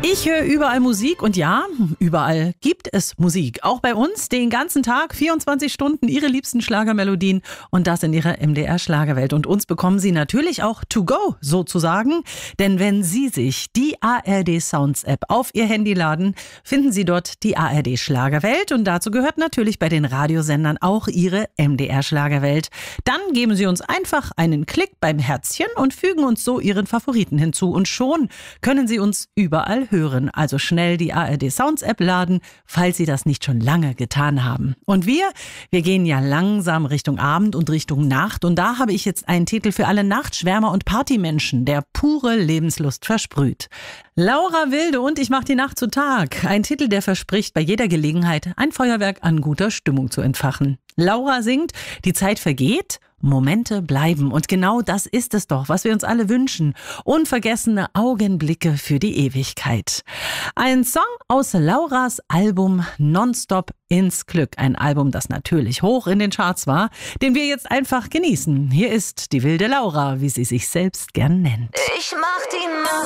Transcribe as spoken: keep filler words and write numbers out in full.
Ich höre überall Musik und ja, überall gibt es Musik. Auch bei uns den ganzen Tag, vierundzwanzig Stunden, Ihre liebsten Schlagermelodien und das in Ihrer M D R-Schlagerwelt. Und uns bekommen Sie natürlich auch to go sozusagen, denn wenn Sie sich die A R D Sounds App auf Ihr Handy laden, finden Sie dort die A R D Schlagerwelt und dazu gehört natürlich bei den Radiosendern auch Ihre M D R Schlagerwelt. Dann geben Sie uns einfach einen Klick beim Herzchen und fügen uns so Ihren Favoriten hinzu und schon können Sie uns überall hören. Also schnell die A R D Sounds App laden, falls Sie das nicht schon lange getan haben. Und wir, wir gehen ja langsam Richtung Abend und Richtung Nacht und da habe ich jetzt einen Titel für alle Nachtschwärmer und Partymenschen, der pure Lebenslust versprüht. Laura Wilde und Ich mach die Nacht zu Tag. Ein Titel, der verspricht, bei jeder Gelegenheit ein Feuerwerk an guter Stimmung zu entfachen. Laura singt, die Zeit vergeht, Momente bleiben. Und genau das ist es doch, was wir uns alle wünschen. Unvergessene Augenblicke für die Ewigkeit. Ein Song aus Lauras Album Nonstop ins Glück. Ein Album, das natürlich hoch in den Charts war, den wir jetzt einfach genießen. Hier ist die wilde Laura, wie sie sich selbst gern nennt. Ich mach die Nacht